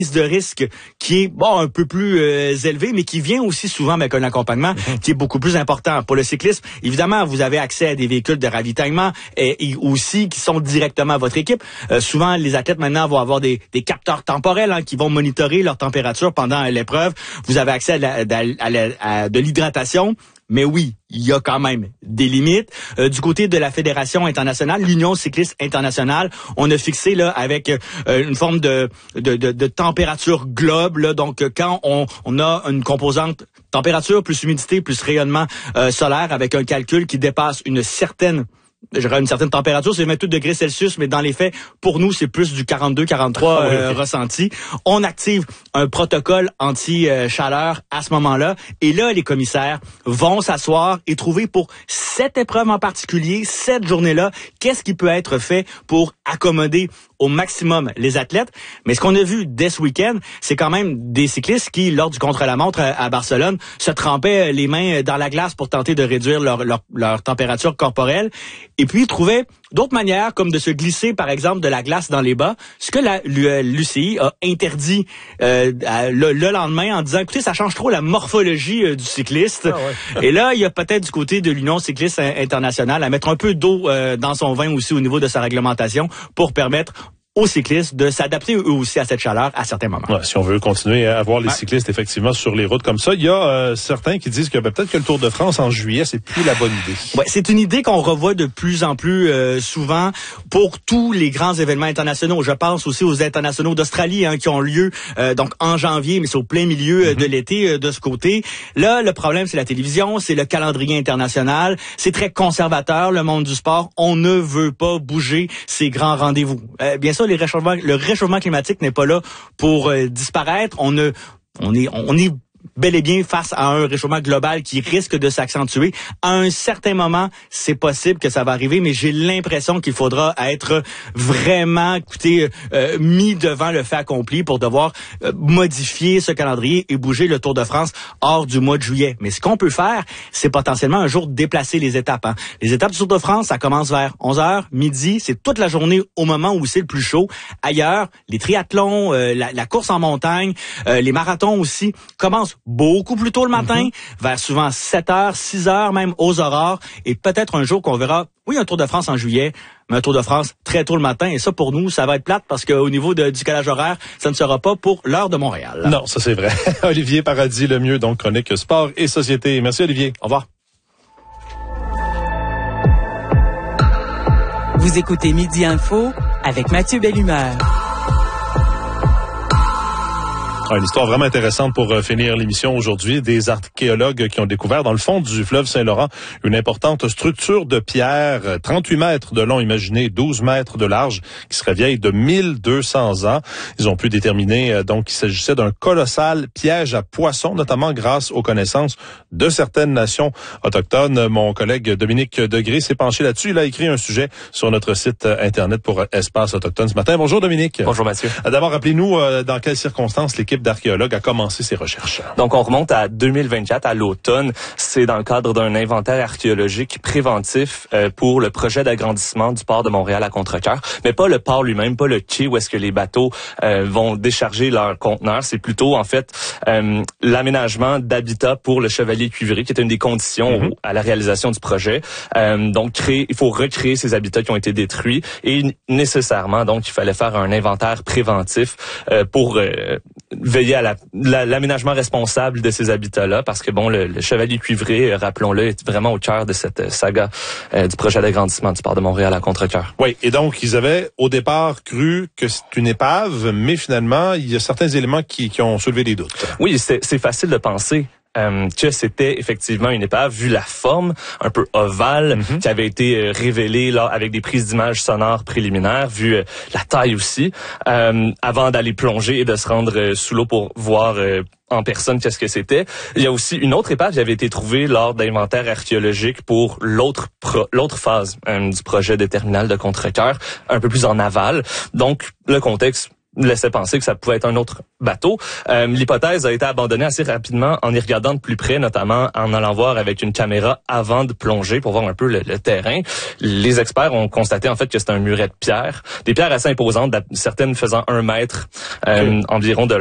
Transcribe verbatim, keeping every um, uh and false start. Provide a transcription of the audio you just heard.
de risque qui est bon un peu plus euh, élevé, mais qui vient aussi souvent avec un accompagnement mm-hmm. qui est beaucoup plus important. Pour le cyclisme, évidemment, vous avez accès à des véhicules de ravitaillement et, et aussi qui sont directement à votre équipe. Euh, souvent, les athlètes maintenant vont avoir des, des capteurs temporels hein, qui vont monitorer leur température pendant l'épreuve. Vous avez accès à, la, à, la, à, la, à de l'hydratation. Mais oui, il y a quand même des limites. Euh, du côté de la Fédération internationale, l'Union cycliste internationale, on a fixé là avec euh, une forme de, de, de, de température globe. Là, donc, quand on, on a une composante température plus humidité plus rayonnement euh, solaire avec un calcul qui dépasse une certaine j'aurais une certaine température, c'est vingt-huit degrés Celsius, mais dans les faits, pour nous, c'est plus du quarante-deux quarante-trois euh, oui. ressenti. On active un protocole anti-chaleur à ce moment-là. Et là, les commissaires vont s'asseoir et trouver pour cette épreuve en particulier, cette journée-là, qu'est-ce qui peut être fait pour accommoder au maximum les athlètes. Mais ce qu'on a vu dès ce week-end, c'est quand même des cyclistes qui, lors du contre-la-montre à Barcelone, se trempaient les mains dans la glace pour tenter de réduire leur, leur, leur température corporelle. Et puis, ils trouvaient d'autres manières, comme de se glisser, par exemple, de la glace dans les bas, ce que la, l'U C I a interdit euh, le, le lendemain en disant, écoutez, ça change trop la morphologie euh, du cycliste. Ah ouais. Et là, il y a peut-être du côté de l'Union cycliste internationale à mettre un peu d'eau euh, dans son vin aussi au niveau de sa réglementation pour permettre aux cyclistes de s'adapter eux aussi à cette chaleur à certains moments. Ouais, si on veut continuer à avoir les ouais. cyclistes effectivement sur les routes comme ça, il y a euh, certains qui disent que ben, peut-être que le Tour de France en juillet, c'est plus la bonne idée. Ouais, c'est une idée qu'on revoit de plus en plus euh, souvent pour tous les grands événements internationaux. Je pense aussi aux internationaux d'Australie hein, qui ont lieu euh, donc en janvier, mais c'est au plein milieu euh, mm-hmm. de l'été euh, de ce côté. Là, le problème, c'est la télévision, c'est le calendrier international. C'est très conservateur, le monde du sport. On ne veut pas bouger ces grands rendez-vous. Euh, bien sûr, les réchauffements, le réchauffement climatique n'est pas là pour euh, disparaître. On ne, on est, on est bel et bien face à un réchauffement global qui risque de s'accentuer. À un certain moment, c'est possible que ça va arriver, mais j'ai l'impression qu'il faudra être vraiment, écoutez, euh, mis devant le fait accompli pour devoir euh, modifier ce calendrier et bouger le Tour de France hors du mois de juillet. Mais ce qu'on peut faire, c'est potentiellement un jour déplacer les étapes. Hein. Les étapes du Tour de France, ça commence vers onze heures, midi, c'est toute la journée au moment où c'est le plus chaud. Ailleurs, les triathlons, euh, la, la course en montagne, euh, les marathons aussi commencent beaucoup plus tôt le matin, mm-hmm. vers souvent sept heures, six heures même aux aurores, et peut-être un jour qu'on verra, oui, un Tour de France en juillet, mais un Tour de France très tôt le matin, et ça pour nous, ça va être plate parce qu'au niveau de, du calage horaire, ça ne sera pas pour l'heure de Montréal. Non, ça c'est vrai. Olivier Paradis, le mieux, donc chronique sport et société. Merci Olivier. Au revoir. Vous écoutez Midi Info avec Mathieu Bellumeur. Une histoire vraiment intéressante pour euh, finir l'émission aujourd'hui. Des archéologues qui ont découvert dans le fond du fleuve Saint-Laurent une importante structure de pierre, trente-huit mètres de long, imaginez, douze mètres de large, qui serait vieille de mille deux cents ans. Ils ont pu déterminer euh, donc qu'il s'agissait d'un colossal piège à poissons, notamment grâce aux connaissances de certaines nations autochtones. Mon collègue Dominique Degré s'est penché là-dessus. Il a écrit un sujet sur notre site Internet pour Espace Autochtone ce matin. Bonjour Dominique. Bonjour Mathieu. D'abord, rappelez-nous euh, dans quelles circonstances l'équipe d'archéologues a commencé ses recherches. Donc, on remonte à deux mille vingt-quatre, à l'automne. C'est dans le cadre d'un inventaire archéologique préventif euh, pour le projet d'agrandissement du port de Montréal à Contrecœur. Mais pas le port lui-même, pas le quai où est-ce que les bateaux euh, vont décharger leurs conteneurs. C'est plutôt, en fait, euh, l'aménagement d'habitat pour le Chevalier Cuivré, qui est une des conditions mm-hmm. à la réalisation du projet. Euh, donc, créer, il faut recréer ces habitats qui ont été détruits et nécessairement, donc, il fallait faire un inventaire préventif euh, pour euh, veiller à la, la, l'aménagement responsable de ces habitats-là, parce que bon, le, le Chevalier Cuivré, rappelons-le, est vraiment au cœur de cette saga euh, du projet d'agrandissement du port de Montréal à Contrecœur. Oui, et donc ils avaient au départ cru que c'est une épave, mais finalement, il y a certains éléments qui, qui ont soulevé des doutes. Oui, c'est, c'est facile de penser. Euh, que c'était effectivement une épave, vu la forme un peu ovale mm-hmm. qui avait été euh, révélée là avec des prises d'images sonores préliminaires, vu euh, la taille aussi, euh, avant d'aller plonger et de se rendre euh, sous l'eau pour voir euh, en personne qu'est-ce que c'était. Il y a aussi une autre épave qui avait été trouvée lors d'inventaires archéologiques pour l'autre pro- l'autre phase euh, du projet de terminal de Contrecœur, un peu plus en aval. Donc, le contexte laissait penser que ça pouvait être un autre bateau. Euh, l'hypothèse a été abandonnée assez rapidement en y regardant de plus près, notamment en allant voir avec une caméra avant de plonger pour voir un peu le, le terrain. Les experts ont constaté en fait que c'était un muret de pierre, des pierres assez imposantes, certaines faisant un mètre euh, okay. environ de